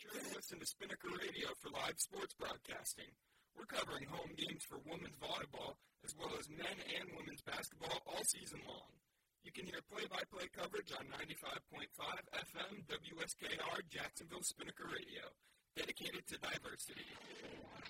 sure to listen to Spinnaker Radio for live sports broadcasting. We're covering home games for women's volleyball as well as men and women's basketball all season long. You can hear play-by-play coverage on 95.5 FM WSKR Jacksonville Spinnaker Radio, dedicated to diversity.